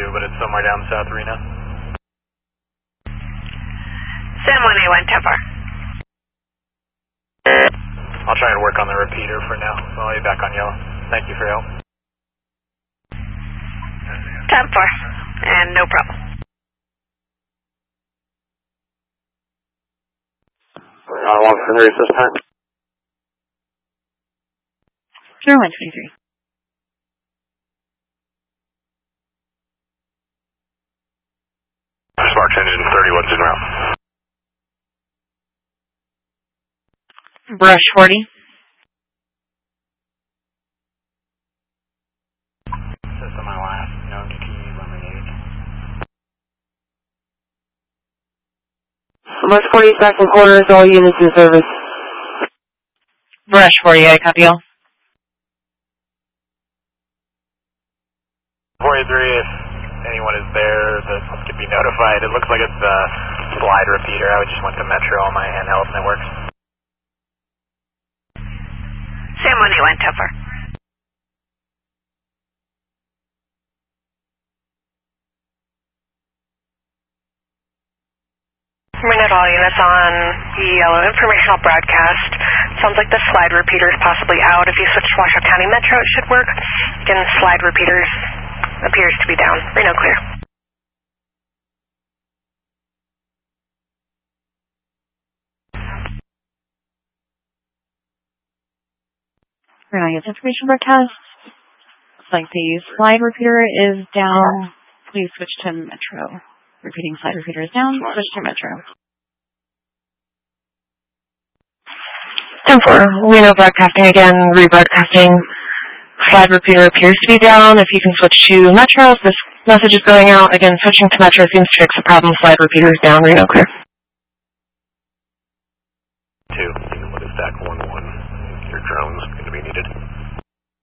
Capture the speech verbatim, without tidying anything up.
but it's somewhere down south Reno. San one eight one, ten four. I'll try and work on the repeater for now. I'll be back on yellow. Thank you for your help. ten four, and no problem. Uh, one for three this time. zero one twenty-three. Sparks engine thirty-one's en route. Brush forty. System my last, no new keys on the gauge. Brush forty, second quarters, all units in service. Brush forty, I copy all. forty-three, if anyone is there that could be notified. It looks like it's the slide repeater. I just went to Metro on my handheld and it works. San one eight one, ten four. Minute all units on the yellow informational broadcast. Sounds like the slide repeater is possibly out. If you switch to Washoe County Metro, it should work. Again, slide repeaters appears to be down. Reno clear. Reno gets information broadcast. Looks like the slide repeater is down. Please switch to Metro. Repeating slide repeater is down. Switch to Metro. ten four, Reno broadcasting again, rebroadcasting. Slide repeater appears to be down. If you can switch to Metro, if this message is going out, again, switching to Metro seems to fix the problem. Slide repeater is down. Reno clear. Two, what is that one one? Your drone's going to be needed.